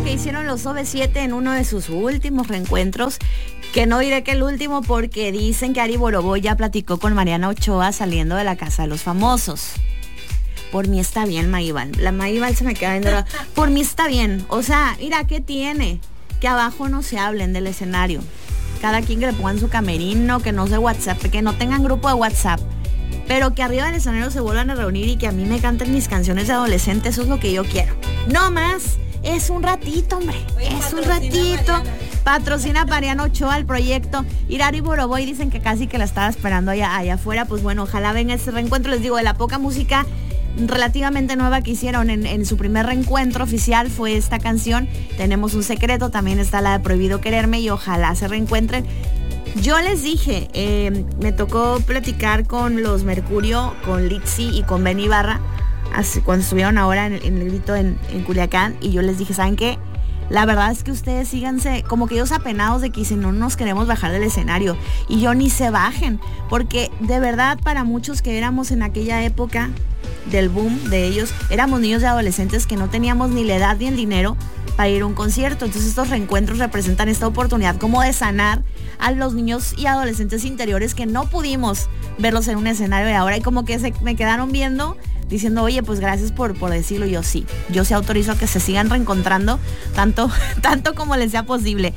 que hicieron los OV7 en uno de sus últimos reencuentros, que no diré que el último porque dicen que Ari Boroboy ya platicó con Mariana Ochoa saliendo de la Casa de los Famosos. Por mí está bien, Maíbal. La Maíbal se me queda viendo. Por mí está bien. O sea, mira, ¿qué tiene? Que abajo no se hablen del escenario. Cada quien que le pongan su camerino, que no se WhatsApp, que no tengan grupo de WhatsApp. Pero que arriba del escenario se vuelvan a reunir y que a mí me canten mis canciones de adolescente, eso es lo que yo quiero. No más, es un ratito, hombre. Oye, es un ratito. Mariana. Patrocina Mariana Ochoa el proyecto. Ari Boroboy dicen que casi que la estaba esperando allá afuera. Pues bueno, ojalá venga ese reencuentro. Les digo, de la poca música relativamente nueva que hicieron en su primer reencuentro oficial fue esta canción, Tenemos un secreto. También está la de Prohibido quererme y ojalá se reencuentren. Yo les dije, me tocó platicar con los Mercurio, con Litzy y con Ben Ibarra cuando estuvieron ahora en el grito en Culiacán, y yo les dije, ¿saben qué? La verdad es que ustedes síganse, como que ellos apenados de que dicen, no nos queremos bajar del escenario, y yo ni se bajen, porque de verdad para muchos que éramos en aquella época del boom de ellos, éramos niños y adolescentes que no teníamos ni la edad ni el dinero para ir a un concierto. Entonces estos reencuentros representan esta oportunidad como de sanar a los niños y adolescentes interiores que no pudimos verlos en un escenario de ahora, y como que me quedaron viendo diciendo, oye, pues gracias por decirlo. Yo sí autorizo a que se sigan reencontrando tanto como les sea posible.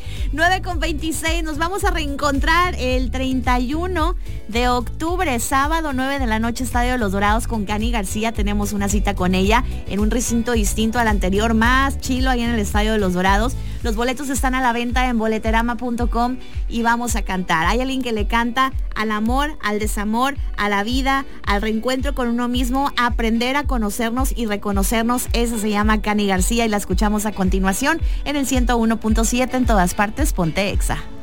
9:26, nos vamos a reencontrar el 31 de octubre, sábado, 9 de la noche, Estadio de los Dorados con Cani García. Tenemos una cita con ella en un recinto distinto al anterior, más chilo, ahí en el Estadio de los Dorados. Los boletos están a la venta en boleterama.com y vamos a cantar. Hay alguien que le canta al amor, al desamor, a la vida, al reencuentro con uno mismo, a aprender a conocernos y reconocernos. Esa se llama Cani García y la escuchamos a continuación en el 101.7 en todas partes. Ponte Exa.